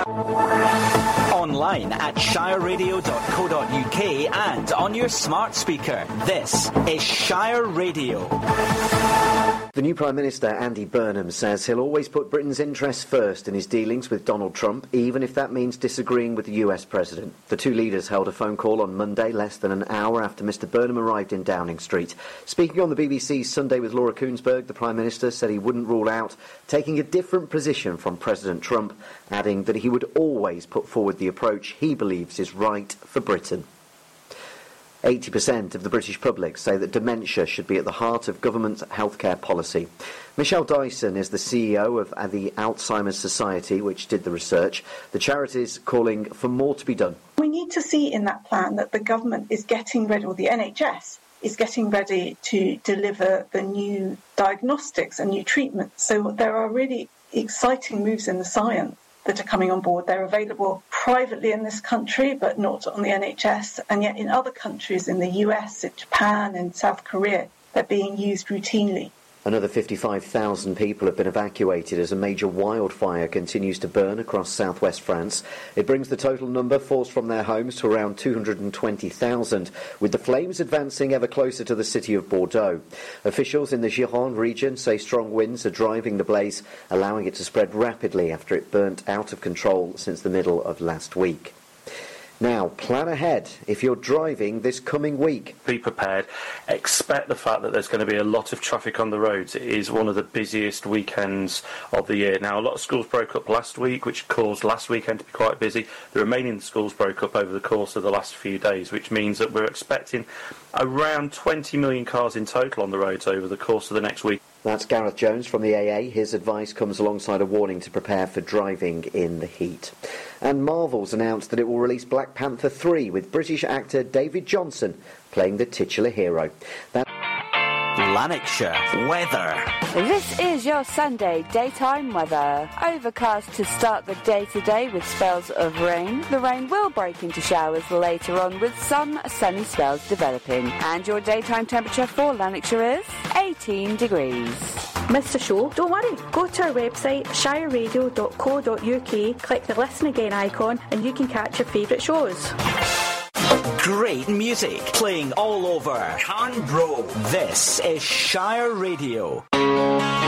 Online at shireradio.co.uk and on your smart speaker. This is Shire Radio. The new Prime Minister, Andy Burnham, says he'll always put Britain's interests first in his dealings with Donald Trump, even if that means disagreeing with the US President. The two leaders held a phone call on Monday, less than an hour after Mr Burnham arrived in Downing Street. Speaking on the BBC's Sunday with Laura Kuenssberg, the Prime Minister said he wouldn't rule out taking a different position from President Trump, adding that he would always put forward the approach he believes is right for Britain. 80% of the British public say that dementia should be at the heart of government healthcare policy. Michelle Dyson is the CEO of the Alzheimer's Society, which did the research. The charity's calling for more to be done. We need to see in that plan that the government is getting ready, or the NHS is getting ready to deliver the new diagnostics and new treatments. So there are really exciting moves in the science that are coming on board. They're available privately in this country, but not on the NHS. And yet in other countries, in the US, in Japan, and South Korea, they're being used routinely. Another 55,000 people have been evacuated as a major wildfire continues to burn across southwest France. It brings the total number forced from their homes to around 220,000, with the flames advancing ever closer to the city of Bordeaux. Officials in the Gironde region say strong winds are driving the blaze, allowing it to spread rapidly after it burnt out of control since the middle of last week. Now, plan ahead if you're driving this coming week. Be prepared. Expect the fact that there's going to be a lot of traffic on the roads. It is one of the busiest weekends of the year. Now, a lot of schools broke up last week, which caused last weekend to be quite busy. The remaining schools broke up over the course of the last few days, which means that we're expecting around 20 million cars in total on the roads over the course of the next week. That's Gareth Jones from the AA. His advice comes alongside a warning to prepare for driving in the heat. And Marvel's announced that it will release Black Panther 3 with British actor David Johnson playing the titular hero. Lanarkshire weather. This is your Sunday daytime weather. Overcast to start the day today with spells of rain. The rain will break into showers later on with some sunny spells developing. And your daytime temperature for Lanarkshire is 18 degrees. Missed a show? Don't worry. Go to our website, shireradio.co.uk, click the Listen Again icon and you can catch your favourite shows. Great music playing all over Canbro. This is Shire Radio.